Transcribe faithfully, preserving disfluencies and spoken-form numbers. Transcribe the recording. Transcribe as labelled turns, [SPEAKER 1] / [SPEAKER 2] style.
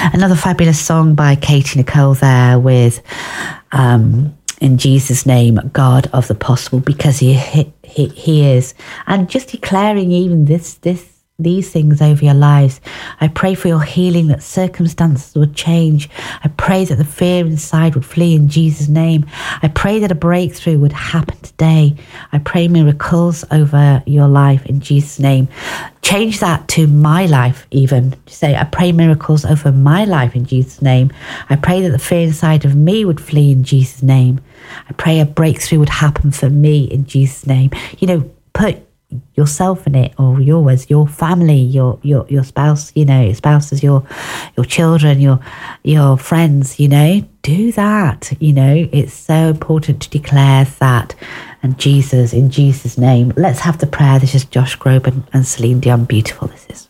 [SPEAKER 1] Another fabulous song by Katie Nicole there with um, In Jesus' Name, God of the Possible, because he, he, he is. And just declaring even this, this, these things over your lives. I pray for your healing, that circumstances would change. I pray that the fear inside would flee in Jesus' name. I pray that a breakthrough would happen today. I pray miracles over your life in Jesus' name. Change that to my life even. Say, I pray miracles over my life in Jesus' name. I pray that the fear inside of me would flee in Jesus' name. I pray a breakthrough would happen for me in Jesus' name. You know, put yourself in it, or yours, your family, your your your spouse, you know, your spouses, your your children, your your friends, you know, do that. You know, it's so important to declare that. And Jesus, in Jesus' name, let's have the prayer. This is Josh Groban and Celine Dion. Beautiful this is.